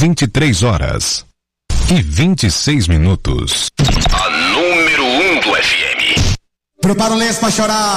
23h26. A número 1 do FM. Prepara o lenço pra chorar.